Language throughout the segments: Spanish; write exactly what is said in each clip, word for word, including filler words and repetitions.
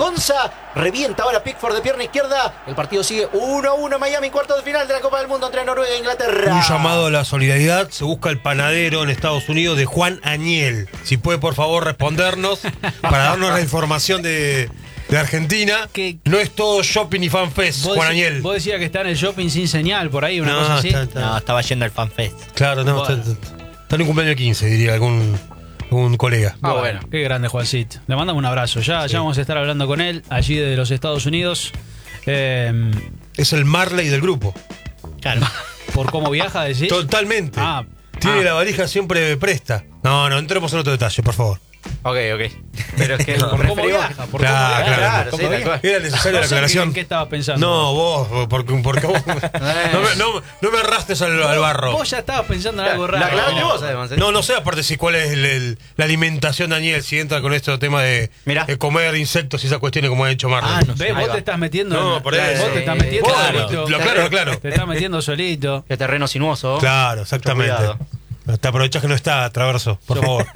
Konsa. Revienta ahora Pickford de pierna izquierda. El partido sigue uno a uno en Miami, cuarto de final de la Copa del Mundo entre Noruega e Inglaterra. Un llamado a la solidaridad. Se busca el panadero en Estados Unidos de Juan Añel. Si puede, por favor, respondernos para darnos la información de, de Argentina. ¿Qué? No es todo shopping y fanfest, Juan Añel. Vos decías que está en el shopping sin señal, por ahí, una No, cosa así. está- está- No, estaba yendo al FanFest. Claro, no, Bueno. está, está- está en un cumpleaños quince, diría algún, algún colega. Ah, bueno, qué grande Juancito. Le mandamos un abrazo. Ya, Sí. ya vamos a estar hablando con él, allí de los Estados Unidos. Eh, Es el Marley del grupo. Claro. ¿Por cómo viaja, decís? Totalmente. Ah, Tiene ah. la valija siempre presta. No, no, entremos en otro detalle, por favor. Ok, ok. Pero es que ¿Por me cómo refería- viaja? ¿Por Claro, cómo viaja? claro. Claro, ¿Cómo sí, tal viaja? cual. Era necesaria No la sé aclaración. ¿En qué estabas pensando? No, vos, porque, porque vos. no, me, no, no me arrastres al, al barro. Vos ya estabas pensando en algo Lo raro. aclaraste No. vos, además. ¿eh? No, no sé, aparte, si cuál es el- el- la alimentación de Daniel, si entra con este tema de, Mirá. de comer insectos y esas cuestiones como ha hecho Marley. Ah, no sé. ¿Ves? Ahí Vos va. te estás metiendo. No, en- por eso. Vos te estás Eh, metiendo Vos, solito. lo claro, lo claro. Te estás metiendo solito. Qué terreno sinuoso. Claro, exactamente. Cuidado. Te aprovechás que no está, Traverso, por favor.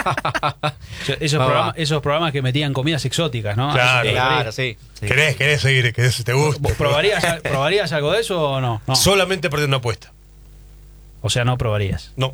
Esos, Va, programas, va. esos programas que metían comidas exóticas, ¿no? Claro. A eso te Claro, referís. sí. ¿Querés, querés seguir? ¿Querés, te gusta? ¿Vos probarías, al- probarías algo de eso o no? No. Solamente perdiendo una apuesta. O sea, no probarías. No.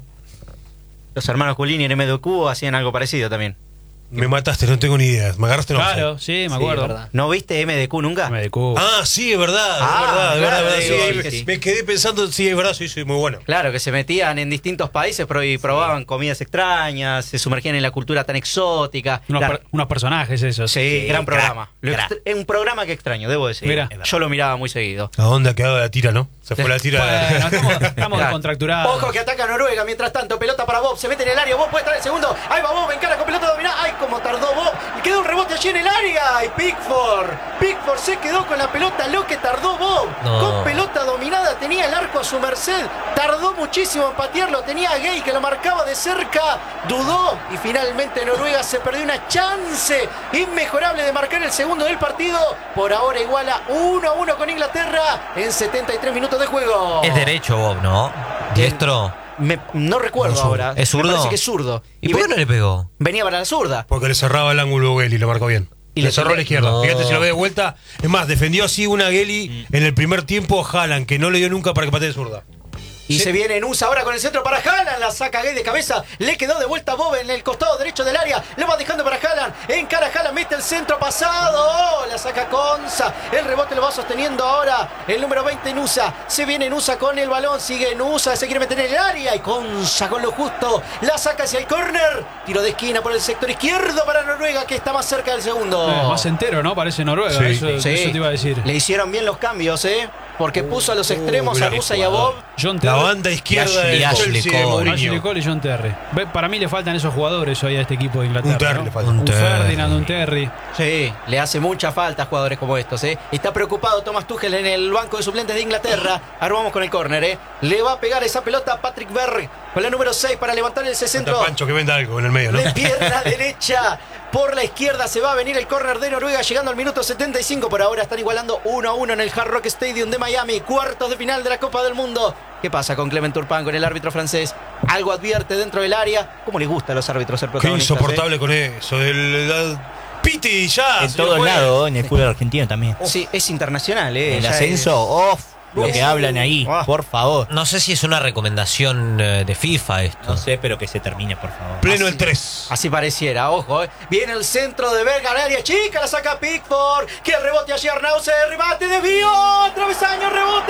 Los hermanos Culini en M D Q hacían algo parecido también. Me mataste, no tengo ni idea. Me agarraste en offside. Claro, sí, me acuerdo. Sí, verdad. ¿No viste M D Q nunca? Me de cubo. Ah, sí, es verdad, Ah, es verdad, es verdad, claro, es verdad, sí, digo, ahí que me, sí. me quedé pensando, sí, es verdad, sí, sí, muy bueno. Claro, que se metían en distintos países pro- y probaban comidas extrañas, se sumergían en la cultura tan exótica. Unos, La- per- unos personajes esos. Sí, Sí, gran crack, programa. Lo crack. extra- Es un programa que extraño, debo decir. Mira. Yo lo miraba muy seguido. ¿A dónde ha quedado la tira, no? Se fue la tira. Bueno, estamos, estamos Claro. descontracturados. Ojo que ataca Noruega, mientras tanto, pelota para Bob, se mete en el área, Bob puede estar el segundo, ahí va Bob, encara con pelota dominada, ay, como tardó Bob, y quedó un rebote allí en el área, y Pickford, Pickford se quedó con la pelota, lo que tardó Bob, No. con pelota dominada, tenía el arco a su merced, tardó muchísimo en patearlo, tenía a Gay que lo marcaba de cerca, dudó, y finalmente Noruega se perdió una chance inmejorable de marcar el segundo del partido, por ahora iguala uno a uno con Inglaterra, en setenta y tres minutos de juego. Es derecho, Bob, ¿no? Diestro. Me- no recuerdo No, zurdo. ahora. ¿Es zurdo? Me parece que es zurdo. ¿Y por qué ven- no le pegó? venía para la zurda. Porque le cerraba el ángulo a Geli, lo marcó bien. Y Y le le cerró a la izquierda. No. Fíjate si lo ve de vuelta. Es más, defendió así una Geli en el primer tiempo Haaland, que no le dio nunca para que patee de zurda. Y Sí. se viene en U S A ahora con el centro para Haaland. La saca Gay de cabeza. Le quedó de vuelta Bob en el costado derecho del área. Lo va dejando para Haaland. Encara Haaland. Mete el centro pasado. Oh, la saca Konsa. El rebote lo va sosteniendo ahora el número veinte en U S A. Se viene en U S A con el balón. Sigue en U S A. Se quiere meter en el área. Y Konsa con lo justo. La saca hacia el córner. Tiro de esquina por el sector izquierdo para Noruega, que está más cerca del segundo. Eh, más entero, ¿no? Parece Noruega. Sí. Eso, Sí. eso te iba a decir. Le hicieron bien los cambios, ¿eh? Porque puso a los extremos mirá a qué Rusa y a Bob. John La Terry. banda izquierda Y del Ashley Chelsea de Cole. Ashley Mourinho. Cole y John Terry. Ve, Para mí le faltan esos jugadores hoy a este equipo de Inglaterra. Un Terry ¿no? le falta. Un, Un Terry. Ferdinand, un Terry. Sí, le hace mucha falta a jugadores como estos, ¿eh? Está preocupado Thomas Tuchel en el banco de suplentes de Inglaterra. Ahora vamos con el córner, ¿eh? Le va a pegar esa pelota a Patrick Berg con la número seis para levantar ese centro. Falta Pancho que venda algo en el medio, ¿no? De pierna derecha por la izquierda se va a venir el córner de Noruega llegando al minuto setenta y cinco. Por ahora están igualando uno a uno en el Hard Rock Stadium de Miami. Cuartos de final de la Copa del Mundo. ¿Qué pasa con Clement Turpin, con el árbitro francés? Algo advierte dentro del área. ¿Cómo les gusta a los árbitros ser Qué protagonistas? insoportable con eso. El, la- Piti ya. En se todos fue. lados, en el fútbol argentino también. ¿Eh? Sí, es internacional, ¿eh? El Ya ascenso, es- off, lo Es- que hablan ahí, Ah. por favor. No sé si es una recomendación eh, de FIFA esto. No sé, pero que se termine, por favor. Pleno Así- el tres. Así pareciera, ojo, ¿eh? Viene el centro de Berg al área chica, la saca Pickford. Que el rebote allí Arnauze, remate, desvío, travesaño, rebote.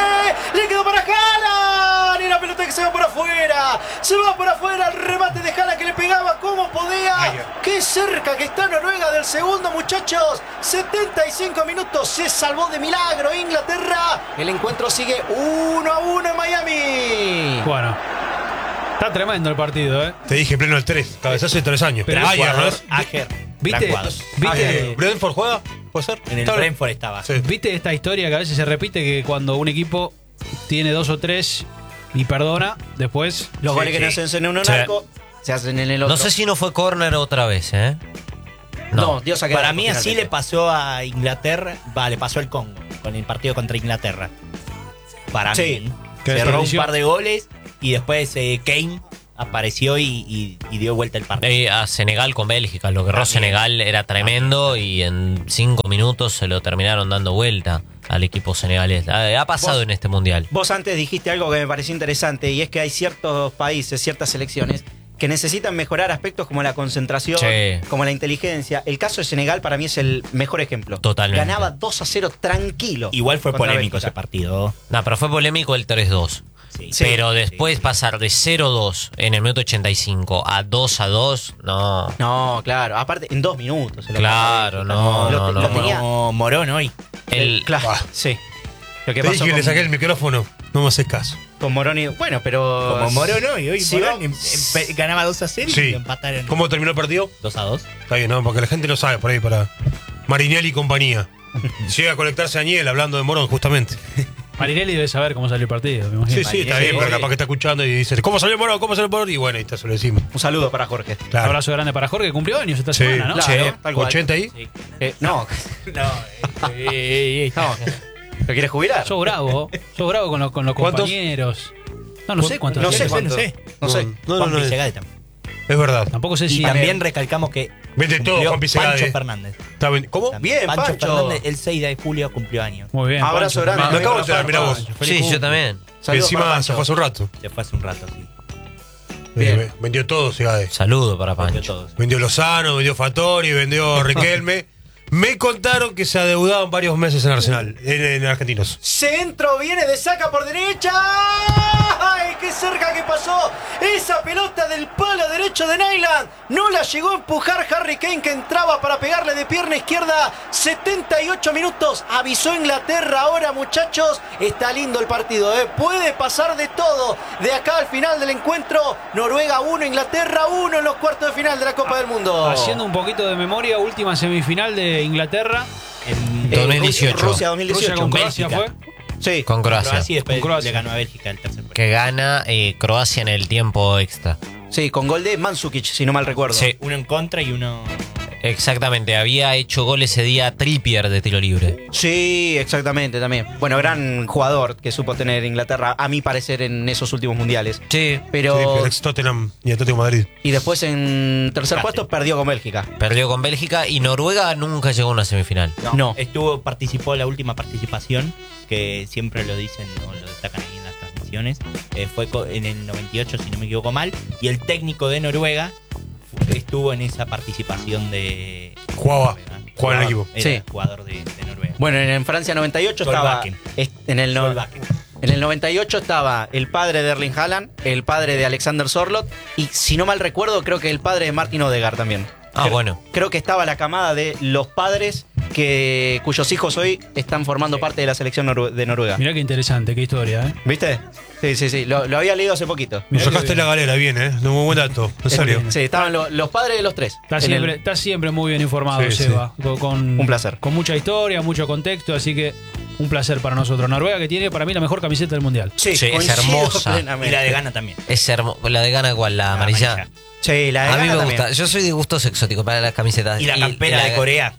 Le quedó para Haaland. Y la pelota que se va por afuera. Se va por afuera el remate de Haaland que le pegaba como podía. Ay, Qué cerca que está Noruega del segundo, muchachos. setenta y cinco minutos, se salvó de milagro Inglaterra. El encuentro sigue uno a uno en Miami. Bueno. Está tremendo el partido, ¿eh? Te dije pleno el tres. Cabezazo de tres años. Pero Ay, Jugador, Arnauze. Ager, ¿Viste? gran jugador. ¿Viste? Ah, ¿Brentford juega? ¿Puede ser? En el Está- Brentford estaba. Sí. ¿Viste esta historia que a veces se repite que cuando un equipo tiene dos o tres y perdona, después Los Sí, goles que sí. no se hacen en un Sí. arco se hacen en el otro. No sé si no fue córner otra vez, ¿eh? No, Dios ha quedado Para mí así finalmente. le pasó a Inglaterra, va, le pasó al Congo, con el partido contra Inglaterra. Para Sí. mí. Qué Cerró un desperdicio. par de goles y después eh, Kane apareció y, y- y dio vuelta el partido. Eh, a Senegal con Bélgica. Lo que erró También. Senegal era tremendo y en cinco minutos se lo terminaron dando vuelta al equipo senegalés. Ha, ha pasado Vos- en este mundial. Vos antes dijiste algo que me pareció interesante y es que hay ciertos países, ciertas selecciones que necesitan mejorar aspectos como la concentración, Sí. como la inteligencia. El caso de Senegal para mí es el mejor ejemplo. Totalmente. Ganaba dos a cero tranquilo. Igual fue contra polémico Bélgica. ese partido. No, pero fue polémico el tres dos. Sí. Sí. Pero después pasar de cero dos en el minuto ochenta y cinco a dos a dos, no. No, claro. Aparte, en dos minutos. se lo Claro, pasaba. no, Lo- no, lo no. tenía- Como Morón hoy. El, Claro, Ah. sí. Lo que Te pasó dije que con, le saqué el micrófono. No me haces caso. con Moroni. Bueno, pero. Como Morón hoy. Hoy Sí, Morón va- em- empe- ganaba dos a cero y Sí. empataron ¿Cómo terminó el partido? dos a dos. Está bien, ¿no? Porque la gente no sabe por ahí para Marinelli y compañía. Llega a conectarse a Añel hablando de Morón, justamente. Marinelli debe saber cómo salió el partido, me imagino. Sí, sí, está bien, pero capaz que está escuchando y dice, ¿cómo salió Morón? ¿Cómo salió Morón? Y bueno, ahí está, se lo decimos. Un saludo para Jorge. Un Claro. abrazo grande para Jorge, que cumplió años esta Sí, semana, ¿no? Claro, Sí, tal cual. ochenta ahí. Sí. Eh, no, No, eh, eh, eh, no. ¿Lo quieres jubilar? Sos bravo, sos bravo con los, con los ¿Cuántos? compañeros. No, no sé cuántos. No tiene. sé cuánto. no sé. No sé. No, no, Juan no, no, Pisegade también. es verdad. Tampoco sé Y si. también recalcamos que Vende todo, cumplió Juan Pisegade. Pancho Fernández. Está bien. ¿Cómo? También. Bien, Pancho. Fernández el seis de julio cumplió años. Muy bien. Abrazo Pancho, grande. también. Me acabo de enterar, mirá vos. Pancho, feliz sí, cumple. yo también. Y Saludos para encima Pancho. se fue hace un rato. Se fue hace un rato, sí. Bien. Eh, vendió todo, Segade. Saludo para Vendió Pancho. todos. Vendió Lozano, vendió Fattori, vendió Riquelme. Me contaron que se adeudaban varios meses en Arsenal, en, en Argentinos. Centro viene de saca por derecha. ¡Ay, qué cerca que pasó! Esa pelota del palo derecho de Nyland. No la llegó a empujar Harry Kane, que entraba para pegarle de pierna izquierda. setenta y ocho minutos. Avisó Inglaterra ahora, muchachos. Está lindo el partido, ¿eh? Puede pasar de todo. De acá al final del encuentro, Noruega uno, Inglaterra uno en los cuartos de final de la Copa del Mundo. Haciendo un poquito de memoria, última semifinal de Inglaterra. En Eh, dos mil dieciocho. Rusia dos mil Rusia dieciocho. con Croacia Bélgica. fue. Sí. Con Croacia. Croacia y después Con Croacia. le ganó a Bélgica el tercer partido. Que gana eh, Croacia en el tiempo extra. Sí, con gol de Mandzukic, si no mal recuerdo. Sí. Uno en contra y uno. Exactamente, había hecho gol ese día Trippier de tiro libre. Sí, exactamente, también. Bueno, gran jugador que supo tener Inglaterra, a mi parecer, en esos últimos mundiales. Sí. Pero. Sí, pero ex Tottenham y Atlético de Madrid. Y después en tercer Casi. puesto perdió con Bélgica. Perdió con Bélgica y Noruega nunca llegó a una semifinal. No. Estuvo, participó la última participación, que siempre lo dicen o lo destacan ahí en las transmisiones. Eh, fue co- en el noventa y ocho, si no me equivoco mal. Y el técnico de Noruega fu- estuvo en esa participación de. Jugaba, Noruega. jugaba en el equipo. Era Sí. jugador de, de Noruega. Bueno, en, en Francia noventa y ocho estaba. Solbakken. est- En el, no- Solbakken. en el noventa y ocho estaba el padre de Erling Haaland, el padre de Alexander Sorloth y, si no mal recuerdo, creo que el padre de Martin Odegaard también. Ah, Creo- bueno. Creo que estaba la camada de los padres que cuyos hijos hoy están formando parte de la selección noru- de Noruega. Mirá qué interesante, qué historia, ¿eh? ¿Viste? Sí, sí, sí. Lo, lo había leído hace poquito. Nos Mirá sacaste que- la galera, bien, ¿eh? No, muy buen dato, en serio. Sí, estaban lo- los padres de los tres. Está En siempre, el- está siempre muy bien informado, Sí, Seba. Con, con- Un placer. Con mucha historia, mucho contexto, así que un placer para nosotros. Noruega, que tiene para mí la mejor camiseta del mundial. Sí, Sí, es coincido hermosa. plenamente. Y la de Ghana también. Es hermo- la de Gana igual, la amarilla. amarilla. Sí, la de A mí Ghana me también. gusta. Yo soy de gustos exóticos para las camisetas. Y la campera la- de Corea.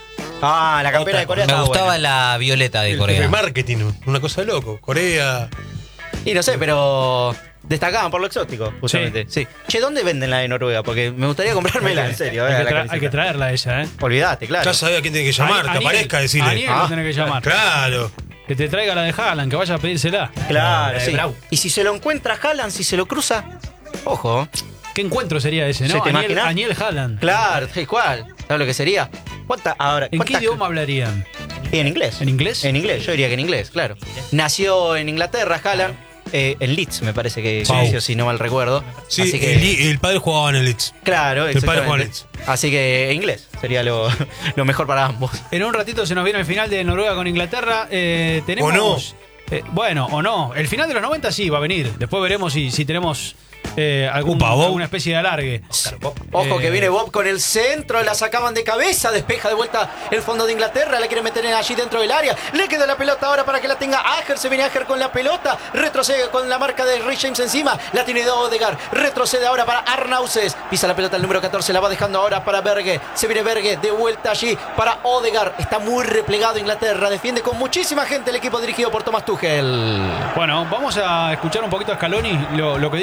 Ah, la campera Otra de Corea Me estaba gustaba buena. la violeta de El Corea. marketing, una cosa de loco. Corea. Y no sé, pero destacaban por lo exótico, justamente. Sí. Che, ¿dónde venden la de Noruega? Porque me gustaría comprármela, en serio. Hay eh, que, la tra- camiseta. hay que traerla ella, ¿eh? Olvídate, claro. Ya sabía a quién tiene que llamar, que Aniel- aparezca, decirle. Aniel Ah, lo tenés que llamar. Claro. Que te traiga la de Haaland, que vaya a pedírsela. Claro, La de sí. Brau. Y si se lo encuentra Haaland, si se lo cruza, ojo. ¿Qué encuentro sería ese, no? ¿Se te Aniel, imaginas? Aniel Haaland. Claro, ¿cuál? ¿Sabes lo que sería? ¿Cuánta, ahora, ¿En qué cuántas- idioma hablarían? En inglés. ¿En inglés? En inglés, yo diría que en inglés, claro. Nació en Inglaterra, Haaland. eh, en Leeds, me parece que Sí. nació, si no mal recuerdo. Sí, Así que, el, el padre jugaba en el Leeds. claro, el padre juega en exactamente. Así que inglés sería lo, lo mejor para ambos. En un ratito se nos viene el final de Noruega con Inglaterra. Eh, tenemos, ¿O no? eh, bueno, o no. El final de los noventa sí va a venir. Después veremos si, si tenemos eh, algún- Upa, Bob. alguna especie de alargue. Ojo Eh, que viene Bob con el centro, la sacaban de cabeza, despeja de vuelta el fondo de Inglaterra, la quiere meter en allí dentro del área, le queda la pelota ahora para que la tenga Ajer, se viene Ajer con la pelota, retrocede con la marca de Rich James encima, la tiene de Odegaard, retrocede ahora para Arnauses, pisa la pelota el número catorce, la va dejando ahora para Berge, se viene Berge de vuelta allí para Odegaard, está muy replegado Inglaterra, defiende con muchísima gente el equipo dirigido por Thomas Tuchel. Bueno, vamos a escuchar un poquito a Scaloni, lo, lo que dijo ayer en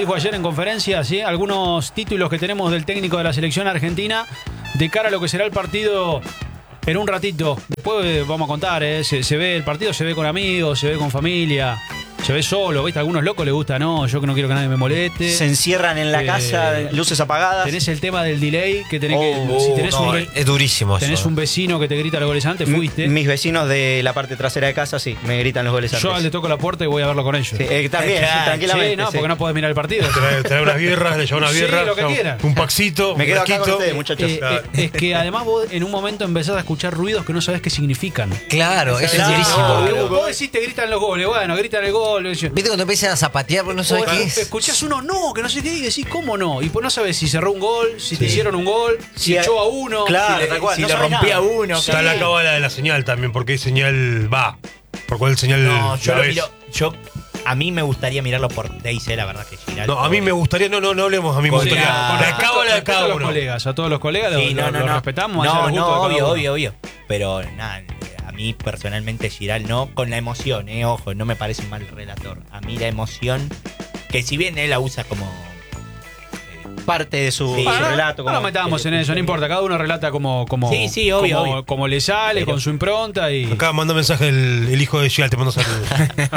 conferencia, ¿sí? Algunos títulos que tenemos del técnico de la selección argentina de cara a lo que será el partido en un ratito. Después eh, vamos a contar, ¿eh? Se, se ve el partido, se ve con amigos, se ve con familia, se ve solo, ¿viste? A algunos locos les gusta, no, yo que no quiero que nadie me moleste. Se encierran en la Eh, casa, luces apagadas. Tenés el tema del delay, que tenés Oh, que... Si tenés, No, un, ve- es durísimo tenés eso. un vecino que te grita los goles antes, M- fuiste. Mis vecinos de la parte trasera de casa, sí, me gritan los goles antes. Yo le toco la puerta y voy a verlo con ellos. Sí, eh, también, Claro. sí, tranquilamente. Sí, no, sí. porque no podés mirar el partido. Trae, trae unas birras, le lleva una Sí, birra, lo que un- quiera. un paxito, Me un quedo acá con fresquito. ustedes, muchachos. Eh, eh, es que además vos en un momento empezás a escuchar ruidos que no sabés qué significan. Claro, eso es Claro. durísimo. No, Porque boludo. vos, vos decís te gritan los goles, bueno, gritan el gol. ¿Viste cuando empiezan a zapatear? Vos no sabés O qué es. escuchás uno, no, que no sé qué, y decís, ¿cómo no? Y pues no sabes si cerró un gol, si te Sí. hicieron un gol, si Sí, echó a uno. claro. si le, tal cual, si no le sabés rompía nada. uno. Está la cábala de la señal también, porque hay señal va. ¿Por cuál señal No, yo la lo ves? miro. Yo, a mí me gustaría mirarlo por D I C, la verdad que Giral. No, a mí me gustaría, no, no, no hablemos, a mí me Con gustaría. la- Con La respeto- cábala de respeto cada a los uno. colegas, a todos los colegas lo, Sí, no, lo- no, lo no. respetamos. allá No, los no, gustos de cada obvio, uno. obvio, obvio. Pero nada, a mí personalmente Giral no, con la emoción, eh, ojo, no me parece un mal relator. A mí la emoción, que si bien él la usa como... Parte de su, Sí. su Bueno, no, relato. no nos metamos en eso, no importa. Cada uno relata como, como, Sí, sí, obvio, como, obvio. como le sale, Pero- con su impronta y. Acá manda mensaje el, el hijo de Gial, te mando saludos.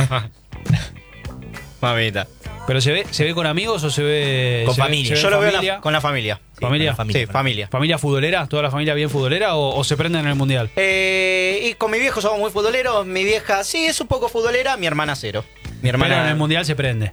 Mamita. Pero se ve, se ve con amigos o se ve Con se ve- familia. se ve Yo lo veo familia, la- con la familia. Sí, ¿Familia? con la familia, Sí, con la- familia. familia futbolera, toda la familia bien futbolera o, o se prenden en el mundial. Eh, y con mi viejo somos muy futboleros. Mi vieja sí es un poco futbolera, mi hermana cero. Mi Pero hermana en el mundial se prende.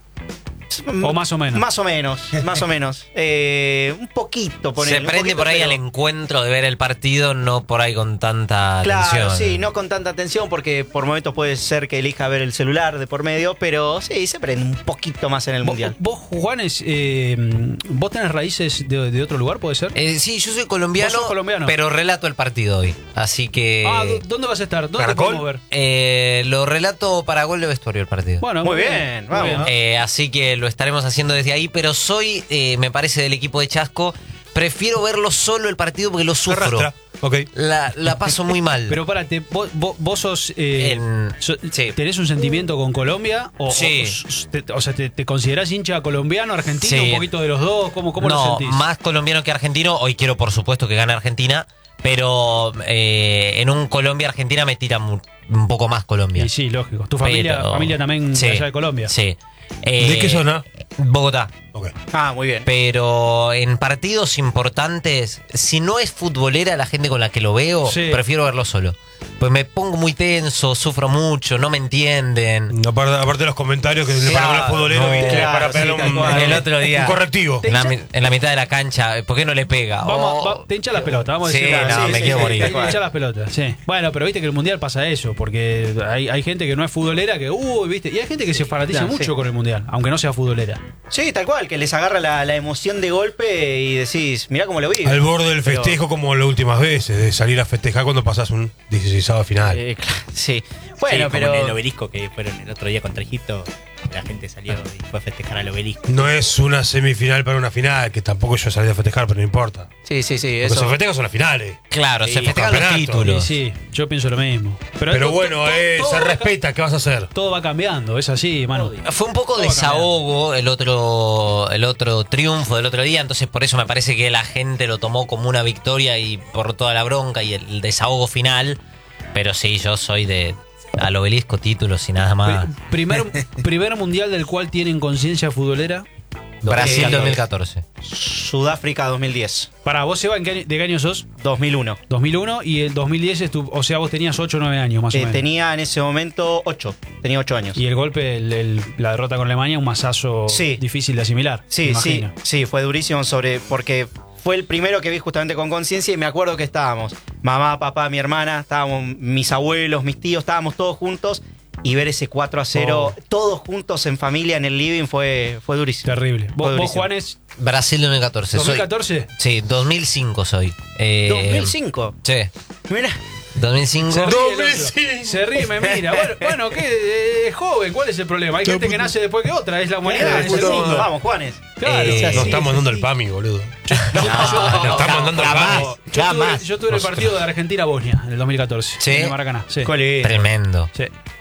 O más o menos. Más o menos, más o menos. Eh, un poquito, ponele, Se un prende poquito, por ahí pero- al encuentro de ver el partido, no por ahí con tanta Claro, atención. sí, no con tanta atención porque por momentos puede ser que elija ver el celular de por medio, pero sí, se prende un poquito más en el Vos, mundial. vos, Juanes, eh, ¿vos tenés raíces de, de otro lugar, puede ser? Eh, sí, yo soy colombiano, Vos sos colombiano. pero relato el partido hoy. Así que. Ah, ¿dó- ¿dónde vas a estar? ¿Dónde te ¿Caracol? podemos ver? eh, lo relato para gol de vestuario el partido. Bueno, Muy bien, muy vamos. Eh, así que lo estaremos haciendo desde ahí, pero soy, eh, me parece, del equipo de Chasco. Prefiero verlo solo el partido porque lo sufro. Arrastra. Ok. La, la paso muy mal. Pero párate, vos, vos, vos sos, eh, En- so- sí. ¿tenés un sentimiento con Colombia? O, Sí. O, s- te, o sea, ¿te, te considerás hincha colombiano, argentino, Sí. un poquito de los dos? ¿Cómo, cómo lo no, sentís? más colombiano que argentino. Hoy quiero, por supuesto, que gane Argentina. Pero eh, en un Colombia-Argentina me tira mu- un poco más Colombia. Y sí, lógico. ¿Tu familia, Pero- familia también Sí, allá de Colombia? Sí. Eh, ¿De qué zona? Bogotá. Ok. Ah, muy bien. Pero en partidos importantes, si no es futbolera la gente con la que lo veo, Sí. prefiero verlo solo. Pues me pongo muy tenso, sufro mucho, no me entienden. Aparte, aparte de los comentarios que le Claro, paran al futbolero, no, ¿viste? claro, para pegarle sí, tal un, cual. El otro día- un correctivo. En la, mi- en la mitad de la cancha, ¿por qué no le pega? Vamos, Oh. va- te hincha las pelotas, vamos a Sí, decir. no, me quiero morir. Te hincha las pelotas, sí. Bueno, pero viste que el mundial pasa eso, porque hay, hay gente que no es futbolera, que, uy, viste, y hay gente que se fanatiza Claro, mucho sí. con el mundial, aunque no sea futbolera. Sí, tal cual, que les agarra la, la emoción de golpe y decís, mirá cómo lo vi. Al borde del Pero- festejo como las últimas veces, de salir a festejar cuando pasás un dieciséisavo final. Eh, claro, sí. Sí, Bueno, como pero. en el obelisco que fueron el otro día contra Egipto, la gente salió y fue a festejar al obelisco. No es una semifinal para una final, que tampoco yo salí a festejar, pero no importa. Sí, sí, sí. Lo que se Eso. festeja son las finales. Claro, Sí, se festejan los campeonato. títulos. Sí, sí, yo pienso lo mismo. Pero, Pero to- bueno, to- eh, todo se va ca- respeta, ¿qué vas a hacer? Todo va cambiando, es así, mano. Fue un poco Todo va desahogo el otro, el otro triunfo del otro día, entonces por eso me parece que la gente lo tomó como una victoria y por toda la bronca y el desahogo final. Pero sí, yo soy de al obelisco, títulos y nada más. Pri- Primer, primer mundial del cual tienen conciencia futbolera. Brasil dos mil catorce. Sudáfrica dos mil diez. Para vos, Seba, ¿en qué año- ¿de qué año sos? dos mil uno. dos mil uno y el dos mil diez, estu- o sea, vos tenías ocho o nueve años más o Eh, menos. tenía en ese momento ocho. Tenía ocho años. Y el golpe, el- el- la derrota con Alemania, un masazo Sí. difícil de asimilar. me Sí, sí, imagino. sí, fue durísimo sobre porque fue el primero que vi justamente con conciencia y me acuerdo que estábamos, mamá, papá, mi hermana, estábamos mis abuelos, mis tíos, estábamos todos juntos y ver ese cuatro a cero, Oh. todos juntos en familia en el living fue, fue durísimo. Terrible. Fue ¿Vos, vos, durísimo. Juanes, Brasil dos mil catorce. dos mil Soy, catorce? sí, dos mil cinco soy. Eh, dos mil cinco. Sí, Mira, dos mil cinco. Se ríe, el otro. dos mil cinco. Se ríe y me mira. Bueno, bueno ¿qué? Es joven, ¿cuál es el problema? Hay gente que nace después que otra, es la humanidad, es el puta mundo. vamos, Juanes. Claro. Eh, o sea, Nos sí, estamos sí, mandando sí. el PAMI, boludo. No, Nos estamos mandando el jamás. PAMI. Yo tuve, Jamás. yo tuve el partido de Argentina-Bosnia en el dos mil catorce. ¿Sí? En el Maracaná. Sí. Cole. Tremendo. Sí.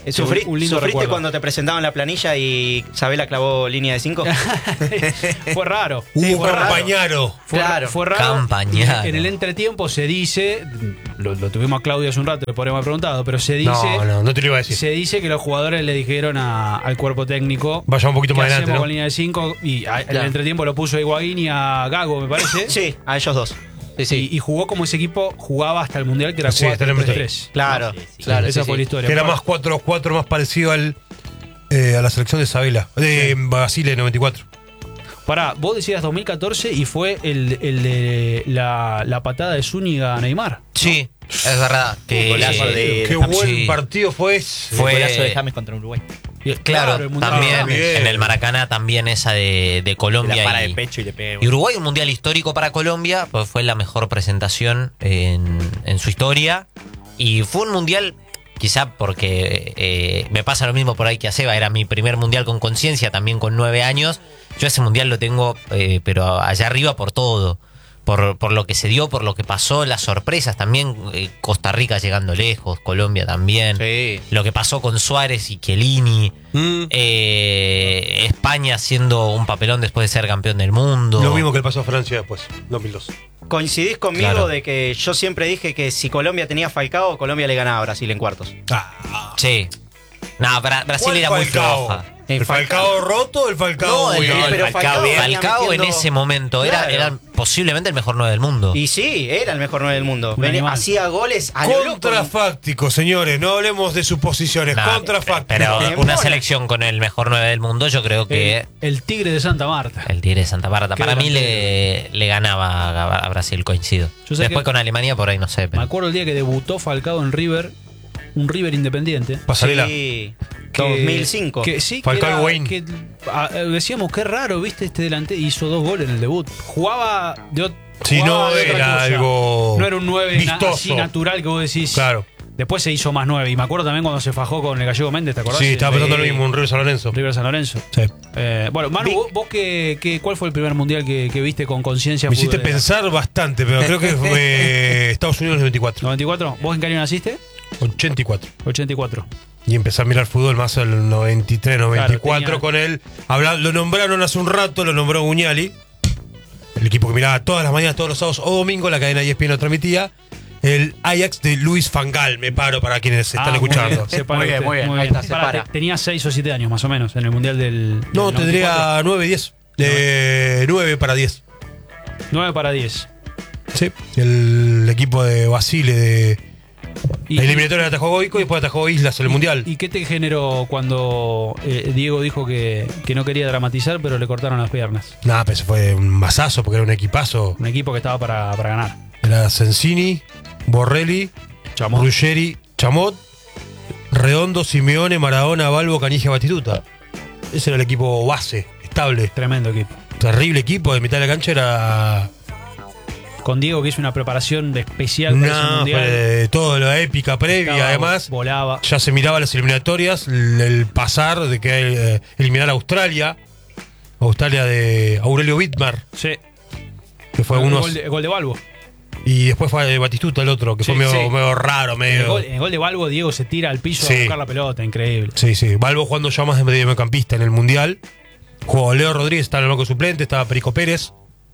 Es Sufrí- un, un lindo ¿Sufriste recuerdo. cuando te presentaban la planilla y Sabela clavó línea de cinco? Fue raro. Uh, fue raro. Campañaro. Fue, Claro. fue raro. Campañaro. En el entretiempo se dice, lo, lo tuvimos a Claudio hace un rato, le podríamos haber preguntado, pero se dice, No, no, no te lo iba a decir. se dice que los jugadores le dijeron a- al cuerpo técnico, Vaya un poquito ¿qué más adelante, hacemos ¿no? con línea de cinco? Y a- en el Claro. entretiempo lo puso a Higuaín y a Gago, me parece. Sí, a ellos dos. Sí, sí. Y, y jugó como ese equipo jugaba hasta el Mundial, que era Sí, hasta el cuatro tres tres. Claro, Sí, sí. claro. Esa sí, fue sí. la historia. Que era más cuatro cuatro, más parecido al eh, a la selección de Sabela. De Basile noventa y cuatro. Pará, vos decías dos mil catorce y fue el, el de la, la patada de Zúñiga a Neymar. Sí, es verdad. Que, Golazo de- Qué Tam- buen sí. partido fue El ese. Fue- golazo de James contra Uruguay. Y- Claro, el Mundial también de James. Bien. en el Maracaná también esa de, de La Colombia para y, de pecho y le pega. y Uruguay, un mundial histórico para Colombia, pues fue la mejor presentación en, en su historia y fue un mundial quizá porque eh, me pasa lo mismo por ahí que a Seba, era mi primer mundial con conciencia, también con nueve años, yo ese mundial lo tengo eh, pero allá arriba por todo. Por, por lo que se dio, por lo que pasó, las sorpresas también, eh, Costa Rica llegando lejos, Colombia también, Sí. lo que pasó con Suárez y Chiellini, Mm, eh, España siendo un papelón después de ser campeón del mundo. Lo mismo que le pasó a Francia después, dos mil dos. Coincidís conmigo Claro. de que yo siempre dije que si Colombia tenía Falcao, Colombia le ganaba a Brasil en cuartos. Ah, Sí. No, Bra- Brasil ¿cuál era muy Falcao? floja. El ¿El Falcao roto o el Falcao? No, el- muy el- bien? pero Falcao venía Falcao en metiendo- ese momento era, Claro. era posiblemente el mejor nueve del mundo. Y sí, era el mejor nueve del mundo. Un Venía- animal. hacía goles a lo loco. Contrafáctico, señores. No hablemos de suposiciones. No, Contrafáctico. Pero Me una mola. selección con el mejor nueve del mundo, yo creo que El, el Tigre de Santa Marta. el Tigre de Santa Marta. Qué Para mí delantero. le, le ganaba a, a Brasil, coincido. Yo sé Después que- con Alemania por ahí no sé. Me Pero... acuerdo el día que debutó Falcao en River, un River independiente. Pasarela. Sí. que- dos mil cinco. Que sí, que Falcao era- Higuaín. que, ah, eh, decíamos, qué raro, viste, este delante hizo dos goles en el debut. Jugaba de ot- Sí, jugaba no de otra era cosa. algo No era un nueve na- vistoso. así natural que vos decís. Claro. Después se hizo más nueve. Y me acuerdo también cuando se fajó con el Gallego Méndez, ¿te acordás? Sí, estaba pensando Eh, lo mismo, un Río San Lorenzo. River San Lorenzo. Sí. Eh, bueno, Manu, Vi- vos, vos qué, qué- ¿cuál fue el primer mundial que, que viste con conciencia? Me hiciste futbolera? pensar bastante, pero creo que fue Estados Unidos noventa y cuatro. ¿noventa y cuatro? ¿Vos en qué año naciste? ochenta y cuatro. ochenta y cuatro. Y empecé a mirar fútbol más en el noventa y tres, noventa y cuatro Claro, tenía- con él. Habla- lo nombraron hace un rato, lo nombró Guñali. El equipo que miraba todas las mañanas, todos los sábados o domingos, la cadena E S P N lo transmitía. El Ajax de Luis Van Gaal, me paro para quienes se están Ah, muy escuchando. bien, se para Muy bien, usted, muy bien, ahí está, se Pará, para. te- Tenía seis o siete años más o menos en el mundial del. No, del tendría nueve, diez. De nueve para diez. nueve para diez. Sí. El equipo de Basile de Y, la eliminatoria de atajó Goico y después atajó Islas en el Mundial. ¿Y qué te generó cuando eh, Diego dijo que, que no quería dramatizar, pero le cortaron las piernas? Nada, pero ese fue un masazo porque era un equipazo. Un equipo que estaba para, para ganar. Era Sensini, Borrelli, Chamot. Ruggeri, Chamot, Redondo, Simeone, Maradona, Balbo, Canigia, Batistuta. Ese era el equipo base, estable. Tremendo equipo. Terrible equipo, de mitad de la cancha era. Con Diego que hizo una preparación de especial para ese No, mundial. fue todo lo épica previa, Estaba- además. Volaba. Ya se miraba las eliminatorias, el, el pasar de que eh, eliminar a Australia. Australia de Aurelio Wittmar, Sí. que fue el, unos. gol de, el gol de Balbo. Y después fue de Batistuta el otro, que Sí, fue medio, sí. medio raro, En medio. el, gol, en el gol de Balbo, Diego se tira al piso Sí. a buscar la pelota. Increíble. Sí, sí. Balbo jugando ya más de mediocampista en el Mundial. Jugó Leo Rodríguez, estaba en el banco suplente, estaba Perico Pérez.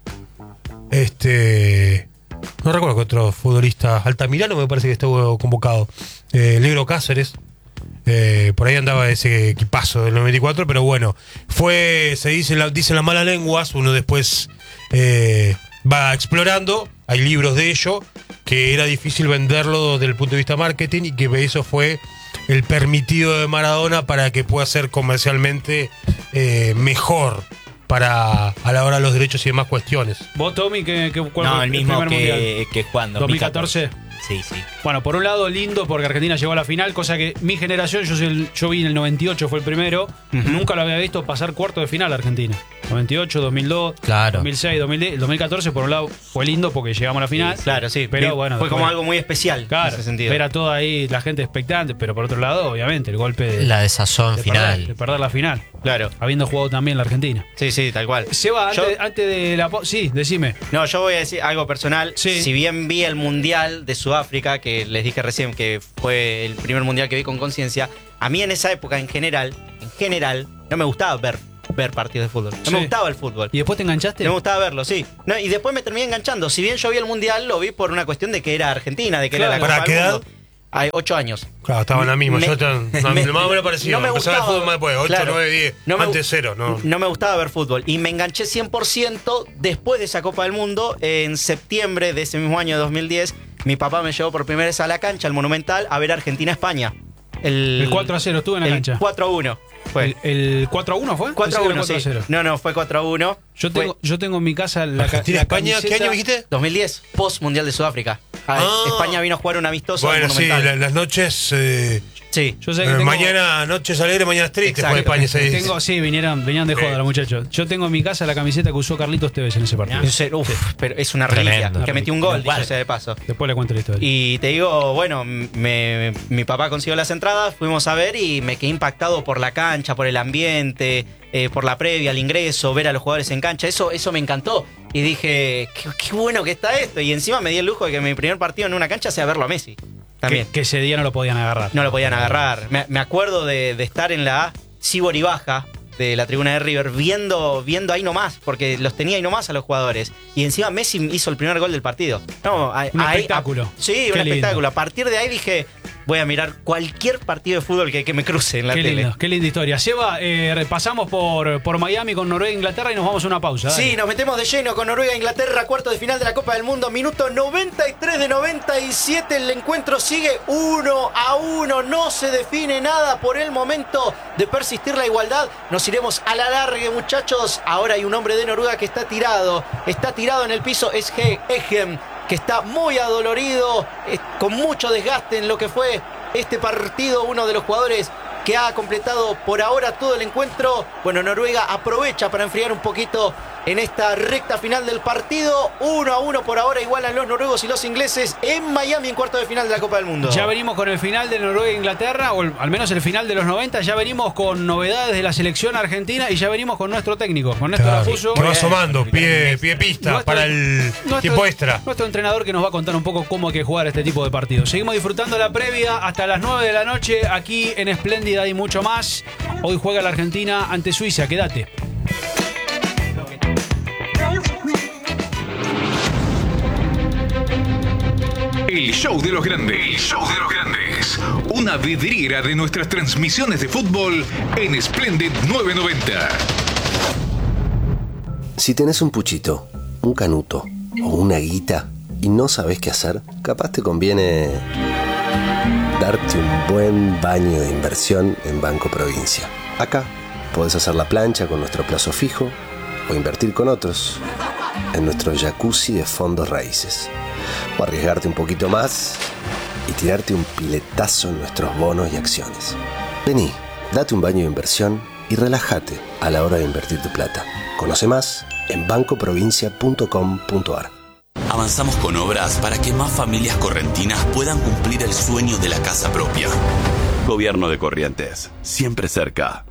Este. No recuerdo que otro futbolista. Altamirano me parece que estuvo convocado. Eh, Negro Cáceres. Eh, por ahí andaba ese equipazo del noventa y cuatro, pero bueno, fue, se dice la, dicen las malas lenguas, uno después eh, va explorando, hay libros de ello, que era difícil venderlo desde el punto de vista marketing y que eso fue el permitido de Maradona para que pueda ser comercialmente eh, mejor para a la hora de los derechos y demás cuestiones. ¿Vos, Tommy, qué, qué, cuál No, fue el mismo primer mundial? que, que Juan. ¿dos mil catorce? Sí, sí. Bueno, por un lado lindo porque Argentina llegó a la final, cosa que mi generación, yo, soy el- yo vi en el noventa y ocho, fue el primero, nunca lo había visto pasar cuarto de final a Argentina. noventa y ocho, dos mil dos, Claro. dos mil seis, dos mil diez, el dos mil catorce por un lado fue lindo porque llegamos a la final. Claro, sí. Pero Vi- bueno, fue como después- algo muy especial Claro, en ese sentido. era todo ahí la gente expectante, pero por otro lado, obviamente, el golpe de, La desazón de final. perder, de perder la final. Claro. habiendo jugado también en la Argentina. Sí, sí, tal cual. Seba, Yo- antes, antes de la... po- Sí, decime. No, yo voy a decir algo personal. Sí. Si bien vi el Mundial de Sudáfrica, que les dije recién que fue el primer Mundial que vi con conciencia, a mí en esa época, en general, en general, no me gustaba ver, ver partidos de fútbol. No Sí. me gustaba el fútbol. ¿Y después te enganchaste? No me gustaba verlo, sí. No, y después me terminé enganchando. Si bien yo vi el Mundial, lo vi por una cuestión de que era Argentina, de que Claro. era la ¿Para Copa qué del edad? Mundo. Hay ocho años. Claro, estaba en la misma. Me- Yo tan, me- más o menos parecido. no me Empezaba el gustaba. fútbol más después. ocho, Claro. nueve, diez. No me- Antes cero. No. No me gustaba ver fútbol. Y me enganché cien por ciento después de esa Copa del Mundo. En septiembre de ese mismo año, dos mil diez, mi papá me llevó por primera vez a la cancha, al Monumental, a ver Argentina-España. El cuatro a cero estuve en la el cancha. cuatro a uno. Fue. ¿El, el cuatro a uno fue? cuatro a Pensé que uno, era sí. cuatro a cero. No, no, fue cuatro a uno. Yo Fue tengo, yo tengo en mi casa la, ca- Argentina, la España, ¿qué camiseta- año dijiste? dos mil diez, post Mundial de Sudáfrica. Ah, Ah. España vino a jugar un amistoso al Bueno, sí, Monumental. la- las noches. eh, Sí. Yo sé que eh, tengo- mañana noches alegres, mañana tristes. Exacto. Fue España se dice. Tengo, sí, vinieron, venían de joda Sí. los muchachos. Yo tengo en mi casa la camiseta que usó Carlitos Tevez en ese partido. En serio, uf, pero es una reliquia. Tremendo. Que metió un gol, Igual. dicho sea de paso. Después le cuento la historia. Y te digo, bueno, me- mi papá consiguió las entradas, fuimos a ver y me quedé impactado por la cancha, por el ambiente, eh, por la previa, el ingreso, ver a los jugadores en cancha. Eso, eso me encantó. Y dije, qué, qué bueno que está esto. Y encima me di el lujo de que mi primer partido en una cancha sea verlo a Messi. También. que, que ese día no lo podían agarrar. No lo podían agarrar. Me, me acuerdo de, de estar en la Sibor y Baja de la tribuna de River viendo, viendo ahí nomás, porque los tenía ahí nomás a los jugadores. Y encima Messi hizo el primer gol del partido. No, a- Un ahí- espectáculo. a- sí, Qué un lindo. espectáculo. A partir de ahí dije, voy a mirar cualquier partido de fútbol que, que me cruce en la Qué tele. lindo, qué linda historia. Seba, eh, repasamos por, por Miami con Noruega e Inglaterra y nos vamos a una pausa. dale. Sí, nos metemos de lleno con Noruega e Inglaterra, cuarto de final de la Copa del Mundo, minuto noventa y tres de noventa y siete, el encuentro sigue uno a uno, no se define nada por el momento de persistir la igualdad, nos iremos a la larga, muchachos. Ahora hay un hombre de Noruega que está tirado, está tirado en el piso, es He Egem, que está muy adolorido, eh, con mucho desgaste en lo que fue este partido, uno de los jugadores que ha completado por ahora todo el encuentro. Bueno, Noruega aprovecha para enfriar un poquito en esta recta final del partido. Uno a uno por ahora igualan los noruegos y los ingleses en Miami en cuarto de final de la Copa del Mundo. Ya venimos con el final de Noruega e Inglaterra, o el- al menos el final de los noventa. Ya venimos con novedades de la selección argentina y ya venimos con nuestro técnico, con Néstor Claro, Afuso. que va asomando, pie, pie pista Nuestro- para el nuestro- tiempo extra. Nuestro entrenador que nos va a contar un poco cómo hay que jugar este tipo de partidos. Seguimos disfrutando la previa hasta las nueve de la noche aquí en Espléndida y mucho más. Hoy juega la Argentina ante Suiza, quédate. El show de los grandes. El show de los grandes. Una vidriera de nuestras transmisiones de fútbol en Splendid novecientos noventa. Si tenés un puchito, un canuto o una guita y no sabés qué hacer, capaz te conviene darte un buen baño de inversión en Banco Provincia. Acá podés hacer la plancha con nuestro plazo fijo o invertir con otros en nuestro jacuzzi de fondos raíces. O arriesgarte un poquito más y tirarte un piletazo en nuestros bonos y acciones. Vení, date un baño de inversión y relájate a la hora de invertir tu plata. Conoce más en banco provincia punto com punto ar. Avanzamos con obras para que más familias correntinas puedan cumplir el sueño de la casa propia. Gobierno de Corrientes, siempre cerca.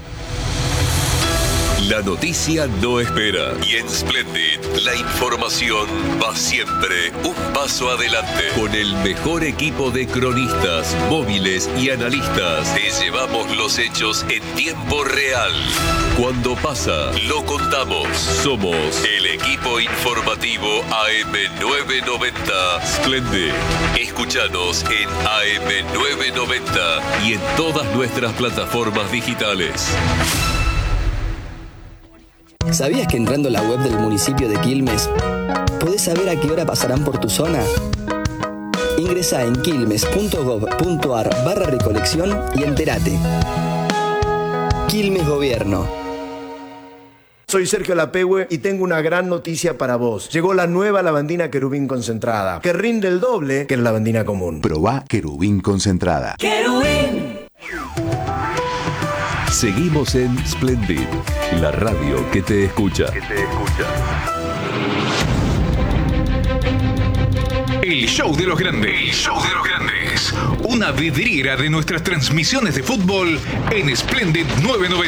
La noticia no espera y en Splendid la información va siempre un paso adelante. Con el mejor equipo de cronistas, móviles y analistas te llevamos los hechos en tiempo real. Cuando pasa, lo contamos. Somos el equipo informativo A M novecientos noventa Splendid. Escúchanos en A M novecientos noventa y en todas nuestras plataformas digitales. ¿Sabías que entrando a la web del municipio de Quilmes podés saber a qué hora pasarán por tu zona? Ingresá en quilmes punto gob punto ar barra recolección y entérate. Quilmes Gobierno. Soy Sergio Lapehue y tengo una gran noticia para vos. Llegó la nueva lavandina Querubín concentrada, que rinde el doble que la lavandina común. Probá Querubín concentrada. ¡Querubín! Seguimos en Splendid, la radio que te escucha. Que te escucha. El show de los grandes. El show de los grandes. Una vidriera de nuestras transmisiones de fútbol en Splendid novecientos noventa.